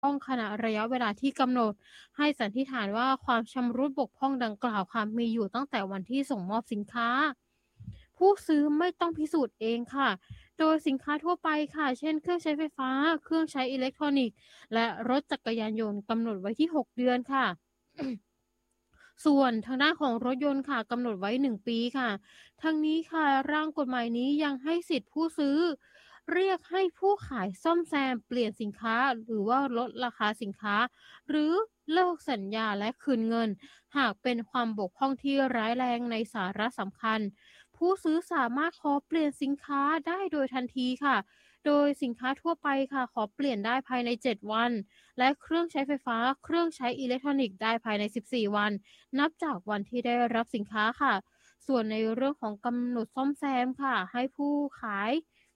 ต้องขณะระยะเวลาที่กำหนดให้สันนิษฐานว่าความชำรุดบกพร่องดังกล่าวค่ะมีอยู่ตั้งแต่วันที่ส่งมอบสินค้าผู้ซื้อไม่ต้องพิสูจน์เองค่ะโดยสินค้าทั่วไปค่ะเช่นเครื่องใช้ไฟฟ้าเครื่องใช้อิเล็กทรอนิกส์และรถจักรยานยนต์กำหนดไว้ที่6เดือนค่ะ ส่วนทางด้านของรถยนต์ค่ะกำหนดไว้1ปีค่ะทั้งนี้ค่ะร่างกฎหมายนี้ยังให้สิทธิผู้ซื้อเรียกให้ผู้ขายซ่อมแซมเปลี่ยนสินค้าหรือว่าลดราคาสินค้าหรือเลิกสัญญาและคืนเงินหากเป็นความบกพร่องที่ร้ายแรงในสาระสำคัญผู้ซื้อสามารถขอเปลี่ยนสินค้าได้โดยทันทีค่ะโดยสินค้าทั่วไปค่ะขอเปลี่ยนได้ภายใน7วันและเครื่องใช้ไฟฟ้าเครื่องใช้อิเล็กทรอนิกส์ได้ภายใน14วันนับจากวันที่ได้รับสินค้าค่ะส่วนในเรื่องของกำหนดซ่อมแซมค่ะให้ผู้ขาย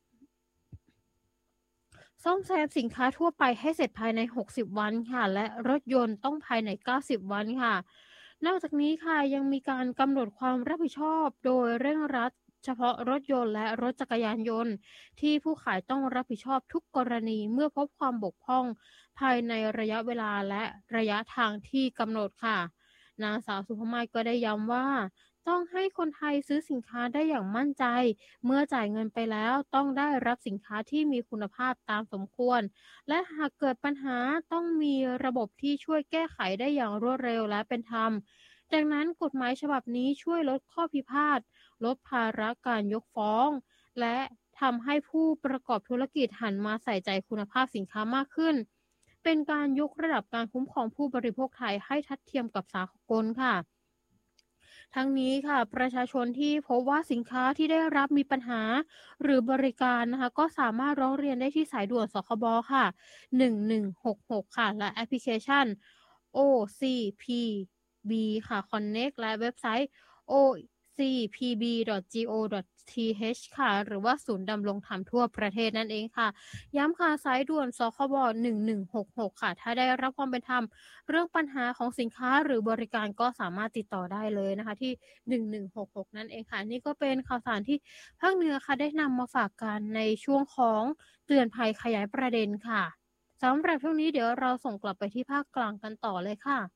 ซ่อมแซมสินค้าทั่วไปให้เสร็จภายใน60วันค่ะและรถยนต์ต้องภายใน90วันค่ะนอกจากนี้ค่ะยังมีการกำหนดความรับผิดชอบโดยเร่งรัดเฉพาะรถยนต์และรถจักรยานยนต์ที่ผู้ขายต้องรับผิดชอบทุกกรณีเมื่อพบความบกพร่องภายในระยะเวลาและระยะทางที่กำหนดค่ะ นางสาวสุภมาศก็ได้ย้ำว่าต้องให้คนไทยซื้อสินค้าได้อย่างมั่นใจเมื่อจ่ายเงินไปแล้วต้องได้รับสินค้าที่มีคุณภาพตามสมควรและหากเกิดปัญหาต้องมีระบบที่ช่วยแก้ไขได้อย่างรวดเร็วและเป็นธรรมดังนั้นกฎหมายฉบับนี้ช่วยลดข้อพิพาทลดภาระการยกฟ้องและทำให้ผู้ประกอบธุรกิจหันมาใส่ใจคุณภาพสินค้ามากขึ้น เป็นการยกระดับการคุ้มครองผู้บริโภคไทยให้ทัดเทียมกับสากลค่ะ ทั้งนี้ค่ะประชาชนที่พบว่าสินค้าที่ได้รับมีปัญหาหรือบริการนะคะก็สามารถร้องเรียนได้ที่สายด่วนสคบค่ะ1166ค่ะและแอปพลิเคชัน OCPB ค่ะ Connect และเว็บไซต์ ocpb.go.th ค่ะหรือว่าศูนย์ดำรงธรรมทั่วประเทศนั่นเองค่ะย้ำค่ะสายด่วนสคบ1166ค่ะถ้าได้รับความเป็นธรรม เรื่องปัญหาของสินค้าหรือบริการก็สามารถติดต่อได้เลยนะคะที่1166นั่นเองค่ะนี่ก็เป็นข่าวสารที่ภาคเหนือค่ะได้นำมาฝากกันในช่วงของเตือนภัยขยายประเด็นค่ะสำหรับช่วงนี้เดี๋ยวเราส่งกลับไปที่ภาคกลางกันต่อเลยค่ะ